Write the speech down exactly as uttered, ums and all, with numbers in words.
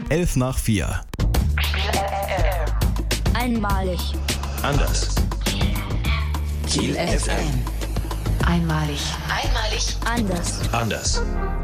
elf nach vier. Einmalig. Anders. Kiel F M. Einmalig. Einmalig. Anders. Anders.